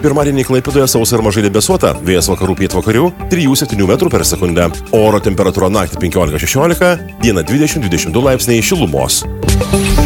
Pirmadienį Klaipėdoje sausa ir mažai debesuota, vėjas vakarų pietvakarių 3–7 metrų per sekundę. Oro temperatūra naktį 15–16, dieną 20–22 laipsniai šilumos.